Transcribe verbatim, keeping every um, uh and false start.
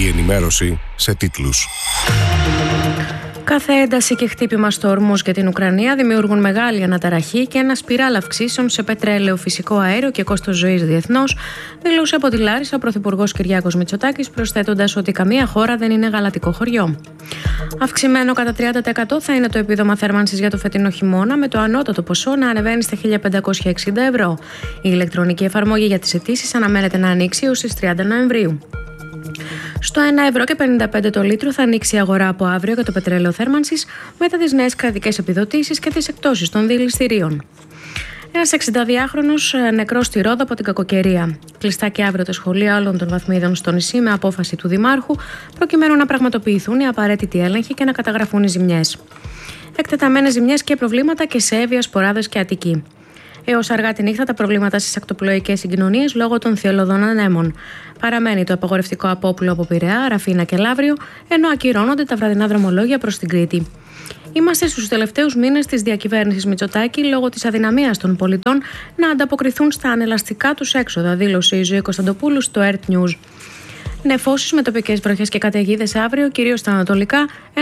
Η ενημέρωση σε τίτλους. Κάθε ένταση και χτύπημα στο Ορμούζ και την Ουκρανία δημιουργούν μεγάλη αναταραχή και ένα σπιράλ αυξήσεων σε πετρέλαιο, φυσικό αέριο και κόστος ζωής διεθνώς, δήλωσε από τη Λάρισα ο Πρωθυπουργός Κυριάκος Μητσοτάκης, προσθέτοντας ότι καμία χώρα δεν είναι γαλατικό χωριό. Αυξημένο κατά τριάντα τοις εκατό θα είναι το επίδομα θέρμανσης για το φετινό χειμώνα, με το ανώτατο ποσό να ανεβαίνει στα χίλια πεντακόσια εξήντα ευρώ. Η ηλεκτρονική εφαρμογή για τις αιτήσεις αναμένεται να ανοίξει έως τις τριάντα Νοεμβρίου. Στο ένα ευρώ και πενήντα πέντε το λίτρο θα ανοίξει η αγορά από αύριο για το πετρέλαιο θέρμανσης, μετά τις νέες κρατικές επιδοτήσεις και τις εκτόσεις των δηληστηρίων. Ένας εξηνταδυάχρονος νεκρός στη Ρόδο από την κακοκαιρία. Κλειστά και αύριο τα σχολεία όλων των βαθμίδων στο νησί με απόφαση του Δημάρχου, προκειμένου να πραγματοποιηθούν οι απαραίτητοι έλεγχοι και να καταγραφούν οι ζημιές. Εκτεταμένες ζημιές και προβλήματα και σε Εύβοια, Σποράδες και Αττική. Έως αργά τη νύχτα τα προβλήματα στις ακτοπλοϊκές συγκοινωνίες λόγω των θυελλωδών ανέμων. Παραμένει το απαγορευτικό απόπουλο από Πειραιά, Ραφίνα και Λαύριο, ενώ ακυρώνονται τα βραδινά δρομολόγια προς την Κρήτη. Είμαστε στους τελευταίους μήνες της διακυβέρνησης Μητσοτάκη λόγω της αδυναμίας των πολιτών να ανταποκριθούν στα ανελαστικά τους έξοδα, δήλωσε η Ζωή Κωνσταντοπούλου στο Earth News. Νεφώσεις με τοπικές βροχές και καταιγίδες αύριο, κυρίως στα ανατολικά.